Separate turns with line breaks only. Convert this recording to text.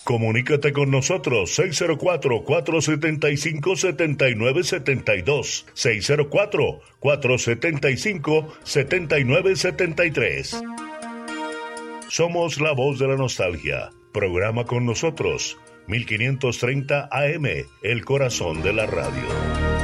Comunícate con nosotros 604-475-7972, 604-475-7973. Somos la voz de la nostalgia. Programa con nosotros 1530 AM, el corazón de la radio.